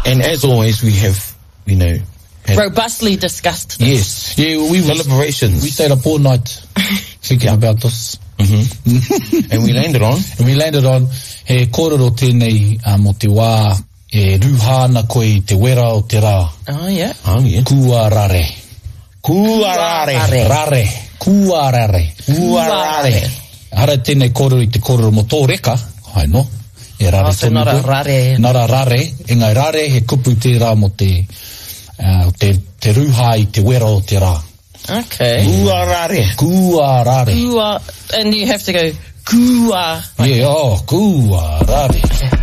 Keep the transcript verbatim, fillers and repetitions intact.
And as always, we have, you know, have robustly discussed this. Yes. Yeah, we deliberations. We stayed up all night thinking about this. Mm-hmm. And we landed on? And we landed on, he kōrero tēnei uh, mo te wā, e ruhāna koe te wera o te rā. Oh, yeah. Oh, yeah. Kua rare. Kua rare. Rare. Kua rare. Kua rare. Hara tēnei kōrero i te kōrero mo tō reka, hai no? E rare oh, so nara rare. Nara rare. E ngai rare, he kupu te rā mo te, uh, te, te ruha i te wera o te rā. Okay. Kua rare. Kua rare. Kua, and you have to go, kua. Yeah, oh, kua rare. Okay.